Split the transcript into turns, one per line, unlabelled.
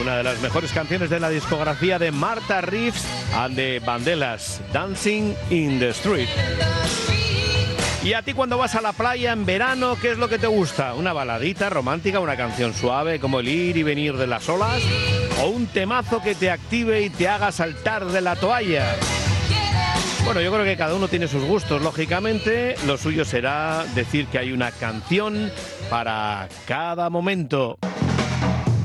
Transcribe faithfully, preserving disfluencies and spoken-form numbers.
una de las mejores canciones de la discografía de Martha Reeves and the Vandellas, Dancing in the Street. ¿Y a ti cuando vas a la playa en verano, qué es lo que te gusta? ¿Una baladita romántica, una canción suave como el ir y venir de las olas? ¿O un temazo que te active y te haga saltar de la toalla? Bueno, yo creo que cada uno tiene sus gustos, lógicamente. Lo suyo será decir que hay una canción para cada momento.